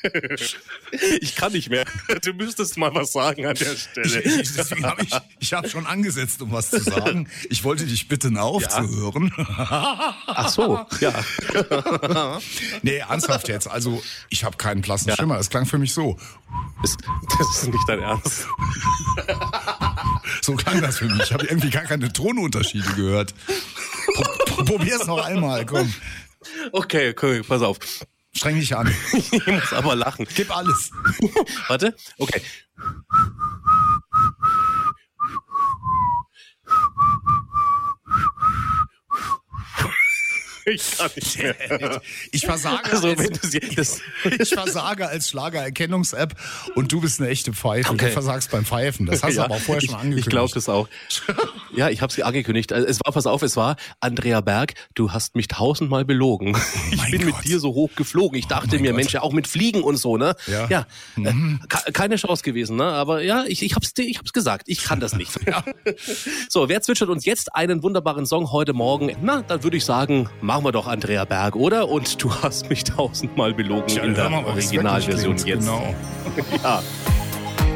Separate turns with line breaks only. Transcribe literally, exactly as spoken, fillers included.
Ich kann nicht mehr. Du müsstest mal was sagen an der Stelle.
Ich, ich, deswegen habe ich, ich hab schon angesetzt, um was zu sagen. Ich wollte dich bitten, aufzuhören.
Ach so, ja.
Nee, ernsthaft jetzt. Also, ich habe keinen blassen
Ja.
Schimmer. Es klang für mich so.
Das, das ist nicht dein Ernst.
So klang das für mich. Ich habe irgendwie gar keine Tonunterschiede gehört. Pro- Probier's noch einmal, komm.
Okay, okay, pass auf.
Streng dich an.
Ich muss aber lachen.
Gib alles.
Warte, okay. Ich kann nicht mehr.
Ich versage,
Also,
als,
wenn du sie, das,
ich versage als Schlagererkennungs-App und du bist eine echte Pfeife.
Okay.
Du versagst beim Pfeifen. Das hast du
ja,
aber auch vorher schon
ich,
angekündigt.
Ich glaube das auch. Ja, ich habe sie angekündigt. Also, es war, pass auf, es war Andrea Berg, du hast mich tausendmal belogen. Ich
mein
bin
Gott.
mit dir so hoch geflogen. Ich dachte
mein
mir,
Gott.
Mensch, ja auch mit Fliegen und so, ne?
Ja.
ja
Mhm.
äh, ke- keine Chance gewesen, ne? Aber ja, ich, ich hab's dir, ich hab's gesagt. Ich kann das nicht.
Ja.
So, wer zwitschert uns jetzt einen wunderbaren Song heute Morgen? Na, dann würde ich sagen, machen wir doch Andrea Berg, oder? Und du hast mich tausendmal belogen
Tja,
in der
hör mal, wie es
Originalversion
wirklich klingt.
jetzt.
Genau.
Ja.